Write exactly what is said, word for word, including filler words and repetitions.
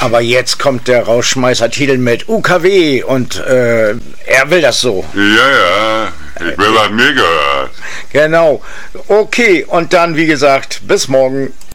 Aber jetzt kommt der Rausschmeißer-Titel mit U K W und äh, er will das so. Ja, ja, ich will, was mir gehört. Genau. Okay, und dann, wie gesagt, bis morgen.